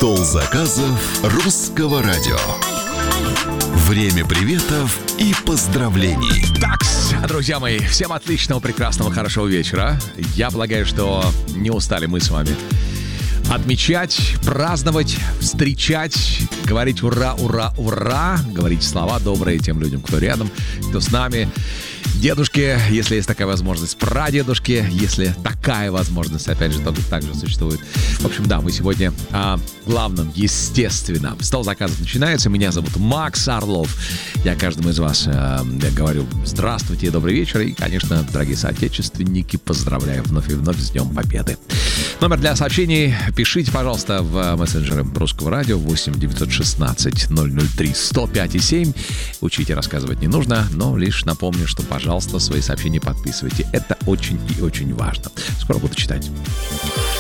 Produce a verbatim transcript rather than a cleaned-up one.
Стол заказов русского радио. Время приветов и поздравлений. Так, друзья мои, всем отличного, прекрасного, хорошего вечера. Я полагаю, что не устали мы с вами отмечать, праздновать, встречать, говорить ура, ура, ура, говорить слова добрые тем людям, кто рядом, кто с нами. Дедушки, если есть такая возможность, прадедушки, если такая возможность, опять же, тоже также существует. В общем, да, мы сегодня о главном, естественно. Стол заказов начинается. Меня зовут Макс Орлов. Я каждому из вас э, говорю здравствуйте, добрый вечер. И, конечно, дорогие соотечественники, поздравляю вновь и вновь с Днем Победы. Номер для сообщений пишите, пожалуйста, в мессенджеры Русского радио восемь девятьсот шестнадцать ноль ноль три сто пять и семь. Учите, рассказывать не нужно, но лишь напомню, что, пожалуйста, свои сообщения подписывайте. Это очень и очень важно. Скоро буду читать.